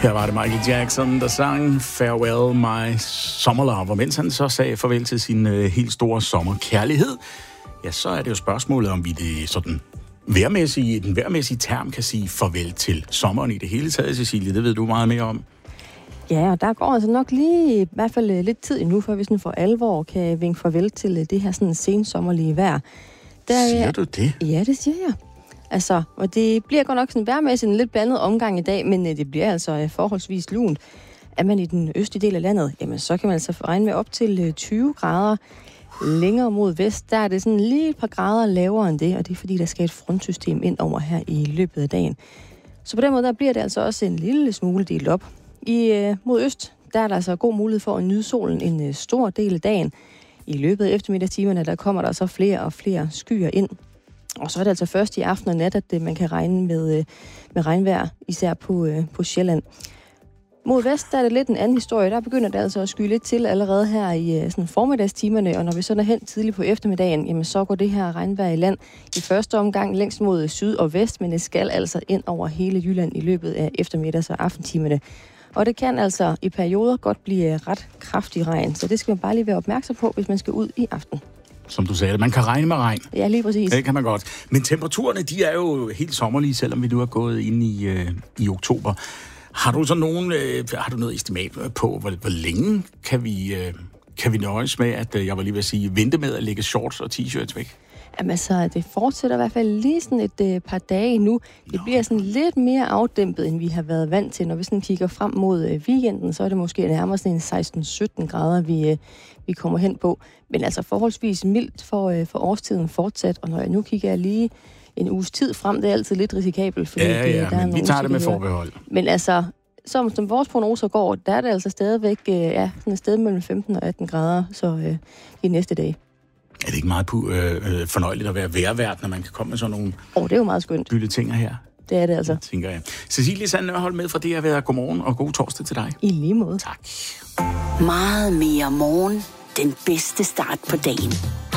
Her var det Michael Jackson, der sang Farewell My Summer Love, mens han så sagde farvel til sin helt store sommerkærlighed. Ja, så er det jo spørgsmålet, om vi det sådan den vejrmæssige term kan sige farvel til sommeren i det hele taget, Cecilie. Det ved du meget mere om. Ja, og der går altså nok lige i hvert fald lidt tid endnu, før vi sådan for alvor kan vinke farvel til det her sådan sensommerlige vejr. Siger du det? Ja, det siger jeg. Altså, og det bliver godt nok sådan vejrmæssigt en lidt blandet omgang i dag, men det bliver altså forholdsvis lunt. Er man i den østlige del af landet, jamen så kan man altså regne med op til 20 grader. Længere mod vest, der er det sådan lige et par grader lavere end det, og det er fordi, der skal et frontsystem ind over her i løbet af dagen. Så på den måde, der bliver det altså også en lille smule delt op. Mod øst, der er der altså god mulighed for at nyde solen en stor del af dagen. I løbet af eftermiddagstimerne, der kommer der så flere og flere skyer ind. Og så er det altså først i aften og nat, at man kan regne med regnvejr, især på Sjælland. Mod vest, der er det lidt en anden historie. Der begynder det altså at sky lidt til allerede her i sådan formiddagstimerne, og når vi så er hen tidligt på eftermiddagen, jamen så går det her regnvejr i land i første omgang længst mod syd og vest, men det skal altså ind over hele Jylland i løbet af eftermiddags- og aftentimerne. Og det kan altså i perioder godt blive ret kraftig regn, så det skal man bare lige være opmærksom på, hvis man skal ud i aften. Som du sagde, man kan regne med regn. Ja, lige præcis. Det kan man godt. Men temperaturerne, de er jo helt sommerlige, selvom vi nu er gået ind i oktober. Har du så noget estimat på, hvor længe kan vi nøjes med, at jeg var lige ved at sige, vente med at lægge shorts og t-shirts væk? Jamen altså, det fortsætter i hvert fald lige sådan et par dage nu. Det bliver sådan lidt mere afdæmpet, end vi har været vant til. Når vi sådan kigger frem mod weekenden, så er det måske nærmere sådan en 16-17 grader, vi kommer hen på. Men altså forholdsvis mildt for årstiden fortsat. Og når jeg nu kigger lige en uges tid frem, det er altid lidt risikabelt. Fordi men vi tager det med forbehold. Men altså, som vores prognoser går, der er det altså stadigvæk sådan et sted mellem 15 og 18 grader så de næste dage. Er det ikke meget fornøjeligt at være vejrvært, når man kan komme med sådan nogle det er jo meget skønt. bylletinger her? Det er det altså. Tænker jeg. Cecilie Sand Nørholm med fra det at være. Godmorgen og god torsdag til dig. I lige måde. Tak. Meget mere morgen. Den bedste start på dagen.